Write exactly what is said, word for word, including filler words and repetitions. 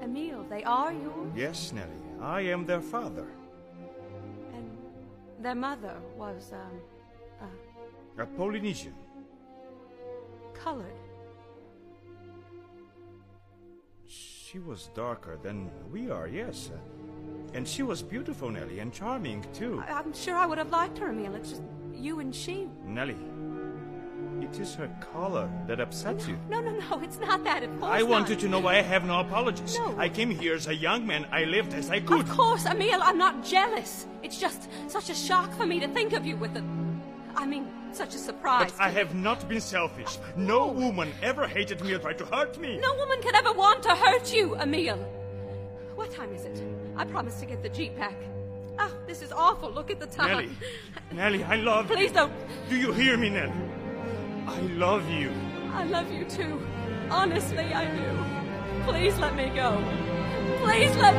Emil, they are yours? Yes, Nellie. I am their father. And their mother was, um, uh... A Polynesian. Colored. She was darker than we are, yes. Uh, and she was beautiful, Nellie, and charming, too. I I'm sure I would have liked her, Emil. It's just you and she. Nellie, it is her color that upsets you. No, no, no, it's not that. Of course I not. wanted to know why I have no apologies. No. I came here as a young man. I lived as I could. Of course, Emil, I'm not jealous. It's just such a shock for me to think of you with a... I mean, such a surprise. But I have not been selfish. No woman ever hated me or tried to hurt me. No woman could ever want to hurt you, Emil. What time is it? I promised to get the Jeep back. Oh, this is awful. Look at the time. Nellie, Nellie, I love you. Please don't. Do you hear me, Nellie? I love you. I love you too. Honestly, I do. Please let me go. Please let me